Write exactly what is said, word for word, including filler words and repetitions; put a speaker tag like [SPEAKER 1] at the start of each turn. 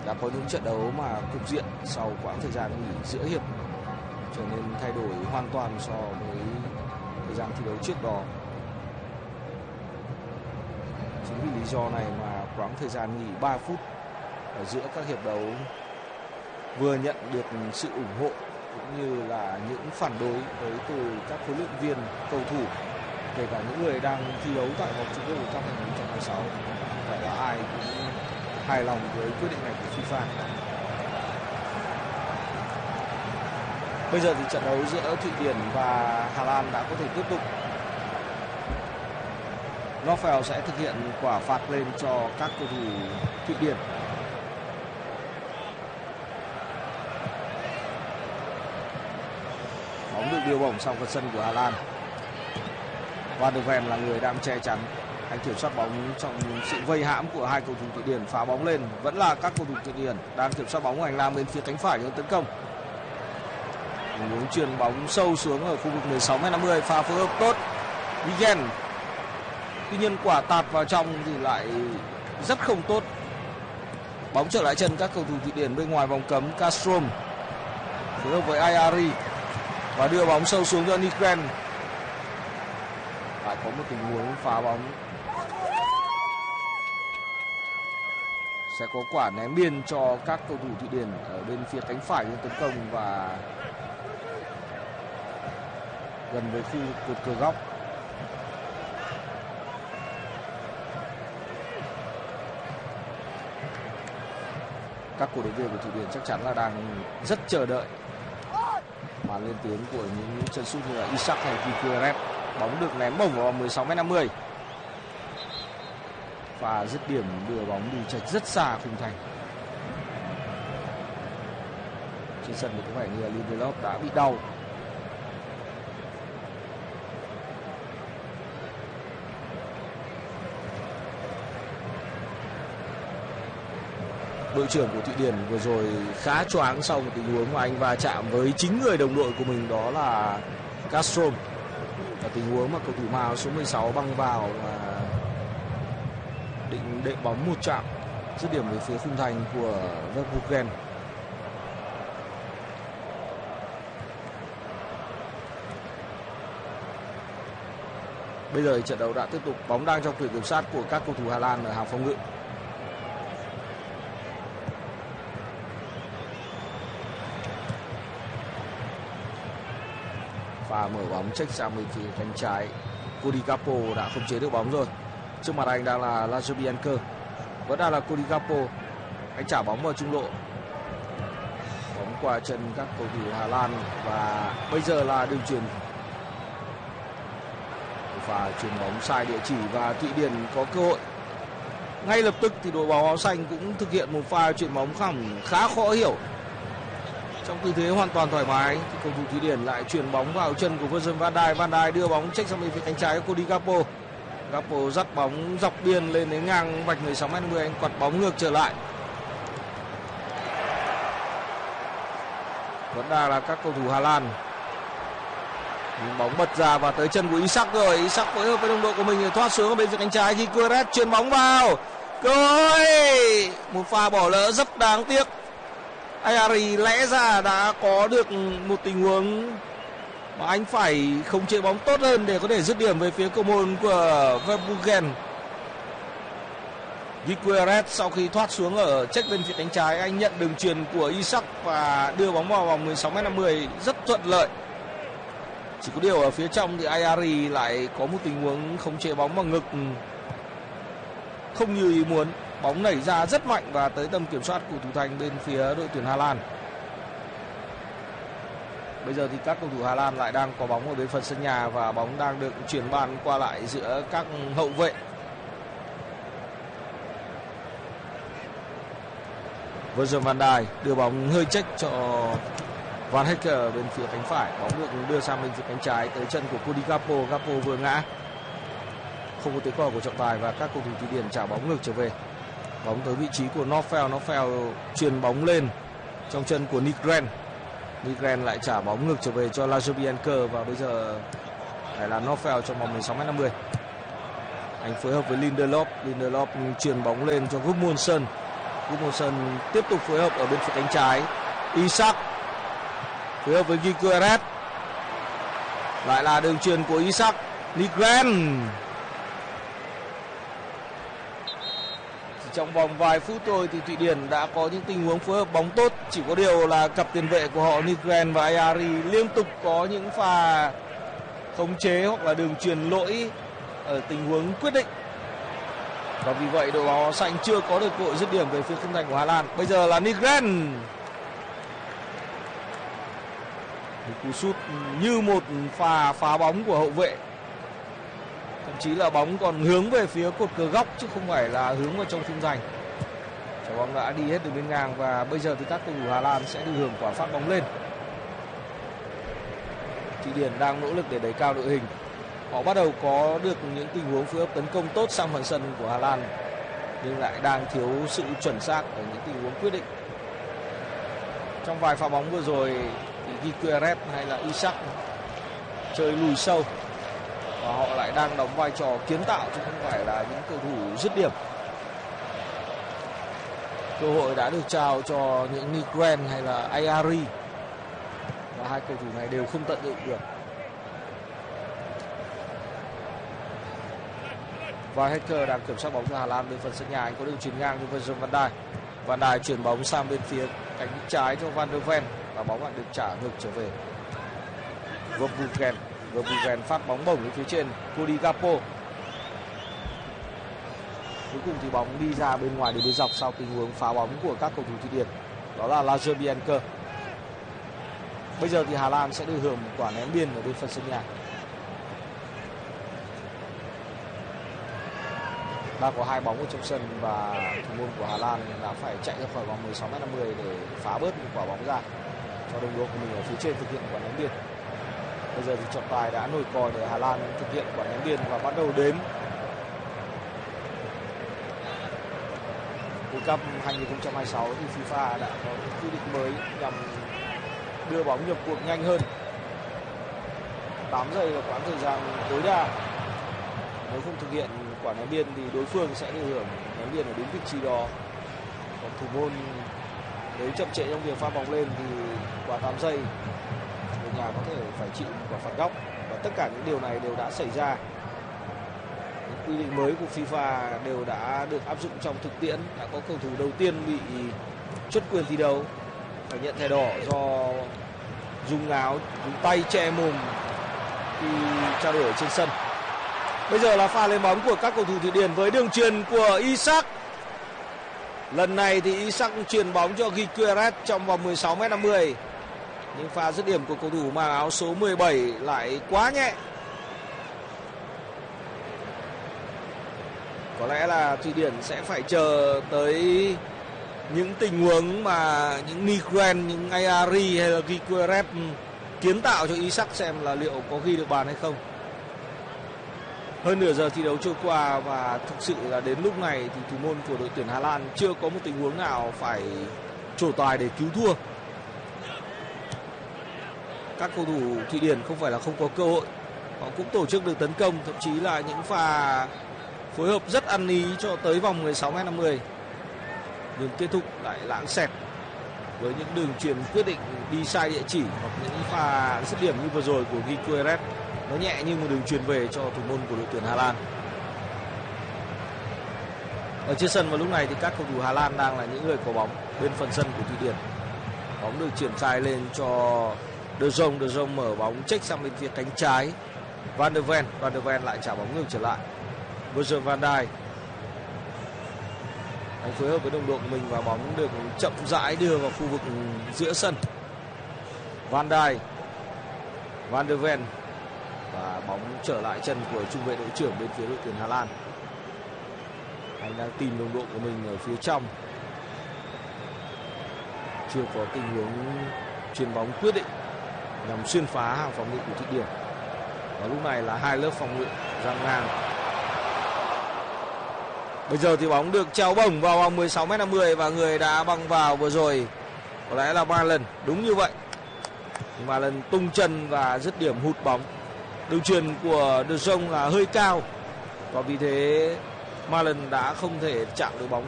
[SPEAKER 1] đã có những trận đấu mà cục diện sau quãng thời gian nghỉ giữa hiệp trở nên thay đổi hoàn toàn so với thời gian thi đấu trước đó. Chính vì lý do này mà quãng thời gian nghỉ ba phút ở giữa các hiệp đấu vừa nhận được sự ủng hộ cũng như là những phản đối tới từ các huấn luyện viên, cầu thủ, kể cả những người đang thi đấu tại vòng chung kết World Cup hai không hai sáu. Vậy là ai cũng hài lòng với quyết định này của FIFA. Bây giờ thì trận đấu giữa Thụy Điển và Hà Lan đã có thể tiếp tục. Norfeld sẽ thực hiện quả phạt lên cho các cầu thủ Thụy Điển. Bóng được đưa bổng sang phần sân của Hà Lan. Van der Ven là người đang che chắn. Anh kiểm soát bóng trong sự vây hãm của hai cầu thủ Thụy Điển, phá bóng lên. Vẫn là các cầu thủ Thụy Điển đang kiểm soát bóng ở hành lang bên phía cánh phải để tấn công. Muốn chuyền bóng sâu xuống ở khu vực mười sáu mét năm mươi, pha phối hợp tốt. Vigen. Tuy nhiên quả tạt vào trong thì lại rất không tốt. Bóng trở lại chân các cầu thủ Thụy Điển bên ngoài vòng cấm. Castrom phối hợp với Ayari và đưa bóng sâu xuống cho Nygren. Lại có một tình huống phá bóng. Sẽ có quả ném biên cho các cầu thủ Thụy Điển ở bên phía cánh phải tấn công và gần với khu cột cờ góc. Các cổ động viên của Thụy Điển chắc chắn là đang rất chờ đợi màn lên tiếng của những chân sút như là Isak hay Gyökeres. Bóng được ném bổng vào mười sáu mét năm mươi. Và dứt điểm đưa bóng đi chệch rất xa khung thành. Trên sân thì có vẻ như là Lindelof đã bị đau. Đội trưởng của Thụy Điển vừa rồi khá choáng sau một tình huống mà anh va chạm với chính người đồng đội của mình, đó là Castrom. Và tình huống mà cầu thủ Mao số mười sáu băng vào và định đệm bóng một chạm dứt điểm về phía khung thành của Verbruggen. Bây giờ trận đấu đã tiếp tục, bóng đang trong quyền kiểm soát của các cầu thủ Hà Lan ở hàng phòng ngự. Và mở bóng check sang bên phía cánh trái. Cody Gakpo đã không chế được bóng rồi. Trước mặt anh đang là Lazovienko. Vẫn đang là Cody Gakpo. Anh trả bóng vào trung lộ. Bóng qua chân các cầu thủ Hà Lan. Và bây giờ là đường chuyền. Và chuyền bóng sai địa chỉ và Thụy Điển có cơ hội. Ngay lập tức thì đội bóng áo xanh cũng thực hiện một pha chuyền bóng khẳng khá khó hiểu. Trong tư thế hoàn toàn thoải mái thì cầu thủ Thụy Điển lại chuyền bóng vào chân của Virgil van Dijk. Van Dijk đưa bóng check sang bên phía cánh trái của Cody Gakpo. Gakpo dắt bóng dọc biên lên đến ngang vạch mười sáu mét năm mươi, anh quặt bóng ngược trở lại. Vẫn đang là các cầu thủ Hà Lan. Nhưng bóng bật ra và tới chân của Isak rồi. Isak phối hợp với đồng đội của mình để thoát xuống ở bên phía cánh trái. Gyökeres chuyền bóng vào. Rồi một pha bỏ lỡ rất đáng tiếc. Ayari lẽ ra đã có được một tình huống mà anh phải khống chế bóng tốt hơn để có thể dứt điểm về phía cầu môn của Verbruggen. Gyökeres sau khi thoát xuống ở check bên phía cánh trái, anh nhận đường chuyền của Isak và đưa bóng vào vòng mười sáu mét năm mươi rất thuận lợi. Chỉ có điều ở phía trong thì Ayari lại có một tình huống khống chế bóng bằng ngực không như ý muốn. Bóng nảy ra rất mạnh và tới tầm kiểm soát của thủ thành bên phía đội tuyển Hà Lan. Bây giờ thì các cầu thủ Hà Lan lại đang có bóng ở bên phần sân nhà và bóng đang được chuyển bàn qua lại giữa các hậu vệ. Virgil van Dijk đưa bóng hơi check cho Van Hecker bên phía cánh phải. Bóng được đưa sang bên phía cánh trái tới chân của Cody Gakpo. Gakpo vừa ngã. Không có tiếng còi của trọng tài và các cầu thủ Thụy Điển trả bóng ngược trở về. Bóng tới vị trí của Norfeld. Norfeld chuyền bóng lên trong chân của Nygren. Nygren lại trả bóng ngược trở về cho Lazovienko và bây giờ lại là Norfeld trong vòng mười sáu mét năm mươi. Anh phối hợp với Lindelof. Lindelof chuyền bóng lên cho Gudmundsson. Gudmundsson tiếp tục phối hợp ở bên phía cánh trái. Isak phối hợp với Gyökeres. Lại là đường chuyền của Isak. Nygren. Trong vòng vài phút thôi thì Thụy Điển đã có những tình huống phối hợp bóng tốt. Chỉ có điều là cặp tiền vệ của họ Nygren và Ayari liên tục có những pha khống chế hoặc là đường chuyền lỗi ở tình huống quyết định. Và vì vậy đội bóng áo xanh chưa có được cơ hội dứt điểm về phía khung thành của Hà Lan. Bây giờ là Nygren. Một cú sút như một pha phá bóng của hậu vệ. Thậm chí là bóng còn hướng về phía cột cờ góc chứ không phải là hướng vào trong khung thành. Trái bóng đã đi hết đường biên ngang và bây giờ thì các cầu thủ Hà Lan sẽ được hưởng quả phát bóng lên. Thụy Điển đang nỗ lực để đẩy cao đội hình. Họ bắt đầu có được những tình huống phối hợp tấn công tốt sang phần sân của Hà Lan, nhưng lại đang thiếu sự chuẩn xác ở những tình huống quyết định. Trong vài pha bóng vừa rồi thì Gyökeres hay là Isak chơi lùi sâu và họ lại đang đóng vai trò kiến tạo chứ không phải là những cầu thủ dứt điểm. Cơ hội đã được trao cho những Nygren hay là Ayari và hai cầu thủ này đều không tận dụng được. Và Hacker đang kiểm soát bóng cho Hà Lan bên phần sân nhà. Anh có đường chuyền ngang cho Virgil van Dijk. Van Dijk chuyển bóng sang bên phía cánh trái cho Van der Ven và bóng lại được trả ngược trở về. Verbruggen, Verbruggen phát bóng bổng đến phía trên. Cody Gakpo. Cuối cùng thì bóng đi ra bên ngoài đường biên dọc sau tình huống phá bóng của các cầu thủ Thụy Điển. Đó là Lars Bianca. Bây giờ thì Hà Lan sẽ được hưởng quả ném biên ở bên phần sân nhà. Đã có hai bóng ở trong sân và thủ môn của Hà Lan đã phải chạy ra khỏi vòng mười sáu mét năm mươi để phá bớt một quả bóng ra cho đồng đội của mình ở phía trên thực hiện quả ném biên. Bây giờ thì trọng tài đã nổi còi để Hà Lan thực hiện quả ném biên và bắt đầu đếm. World Cup hai không hai sáu thì FIFA đã có những quy định mới nhằm đưa bóng nhập cuộc nhanh hơn. tám giây là quãng thời gian tối đa. Nếu không thực hiện quả ném biên thì đối phương sẽ được hưởng ném biên ở đúng vị trí đó. Còn thủ môn nếu chậm trễ trong việc pha bóng lên thì quả tám giây người nhà có thể phải chịu quả phạt góc, và tất cả những điều này đều đã xảy ra. Những quy định mới của FIFA đều đã được áp dụng trong thực tiễn. Đã có cầu thủ đầu tiên bị truất quyền thi đấu, phải nhận thẻ đỏ do dùng áo, dùng tay che mồm khi trao đổi trên sân. Bây giờ là pha lên bóng của các cầu thủ Thụy Điển với đường chuyền của Isak. Lần này thì Isak chuyền bóng cho Gyökeres trong vòng mười sáu mét năm mươi. Nhưng pha dứt điểm của cầu thủ mang áo số mười bảy lại quá nhẹ. Có lẽ là Thụy Điển sẽ phải chờ tới những tình huống mà những Nygren, những Ayari hay là Gyökeres kiến tạo cho Isak xem là liệu có ghi được bàn hay không. Hơn nửa giờ thi đấu trôi qua và thực sự là đến lúc này thì thủ môn của đội tuyển Hà Lan chưa có một tình huống nào phải trổ tài để cứu thua. Các cầu thủ Thụy Điển không phải là không có cơ hội, họ cũng tổ chức được tấn công, thậm chí là những pha phối hợp rất ăn ý cho tới vòng mười sáu mét năm mươi. Nhưng kết thúc lại lãng xẹt với những đường chuyền quyết định đi sai địa chỉ hoặc những pha dứt điểm như vừa rồi của Gyökeres. Nó nhẹ như một đường chuyền về cho thủ môn của đội tuyển Hà Lan. Ở trên sân vào lúc này thì các cầu thủ Hà Lan đang là những người có bóng bên phần sân của Thụy Điển. Bóng được triển khai lên cho De Jong, De Jong mở bóng check sang bên phía cánh trái. Van der Ven, Van der Ven lại trả bóng ngược trở lại. Virgil van Dijk. Anh phối hợp với đồng đội của mình và bóng được chậm rãi đưa vào khu vực giữa sân. Van Dijk, Van der Ven và bóng trở lại chân của trung vệ đội trưởng bên phía đội tuyển Hà Lan. Anh đang tìm đồng đội của mình ở phía trong. Chưa có tình huống chuyền bóng quyết định nhằm xuyên phá hàng phòng ngự của Thụy Điển. Và lúc này là hai lớp phòng ngự giằng ngang. Bây giờ thì bóng được treo bổng vào vòng mười sáu mét năm mươi và người đã băng vào vừa rồi có lẽ là Malen. Đúng như vậy. Malen tung chân và dứt điểm hụt bóng. Đường chuyền của De Jong là hơi cao và vì thế Malen đã không thể chạm được bóng